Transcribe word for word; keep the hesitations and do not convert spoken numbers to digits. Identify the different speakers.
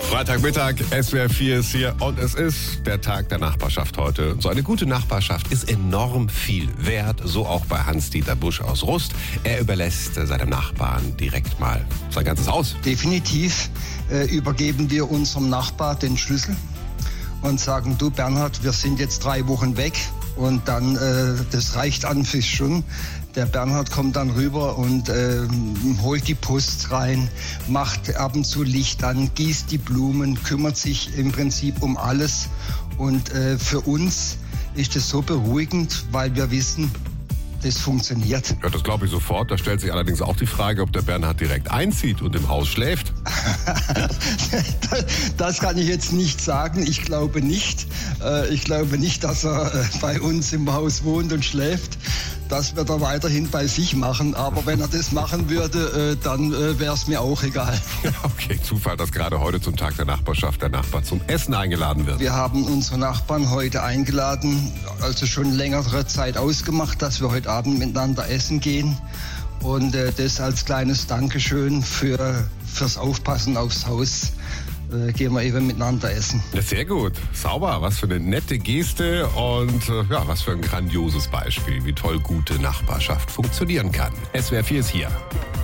Speaker 1: Freitagmittag, S W R vier ist hier und es ist der Tag der Nachbarschaft heute. So eine gute Nachbarschaft ist enorm viel wert, so auch bei Hans-Dieter Busch aus Rust. Er überlässt seinem Nachbarn direkt mal sein ganzes Haus.
Speaker 2: Definitiv äh, übergeben wir unserem Nachbar den Schlüssel und sagen, du Bernhard, wir sind jetzt drei Wochen weg und dann, äh, das reicht an für schon. Der Bernhard kommt dann rüber und äh, holt die Post rein, macht ab und zu Licht an, gießt die Blumen, kümmert sich im Prinzip um alles. Und äh, für uns ist es so beruhigend, weil wir wissen, das funktioniert.
Speaker 1: Ja, das glaube ich sofort. Da stellt sich allerdings auch die Frage, ob der Bernhard direkt einzieht und im Haus schläft.
Speaker 2: Das kann ich jetzt nicht sagen. Ich glaube nicht. Ich glaube nicht, dass er bei uns im Haus wohnt und schläft. Das wird er weiterhin bei sich machen. Aber wenn er das machen würde, dann wäre es mir auch egal.
Speaker 1: Okay, Zufall, dass gerade heute zum Tag der Nachbarschaft der Nachbar zum Essen eingeladen wird.
Speaker 2: Wir haben unsere Nachbarn heute eingeladen, also schon längere Zeit ausgemacht, dass wir heute Abend miteinander essen gehen. Und äh, das als kleines Dankeschön für, fürs Aufpassen aufs Haus. Äh, gehen wir eben miteinander essen.
Speaker 1: Ja, sehr gut. Sauber. Was für eine nette Geste und äh, ja, was für ein grandioses Beispiel, wie toll gute Nachbarschaft funktionieren kann. S W R vier ist hier.